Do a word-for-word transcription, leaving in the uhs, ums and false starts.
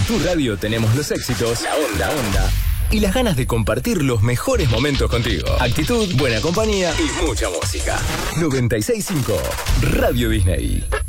tu radio tenemos los éxitos, la onda, onda y las ganas de compartir los mejores momentos contigo. Actitud, buena compañía y mucha música. noventa y seis punto cinco Radio Disney.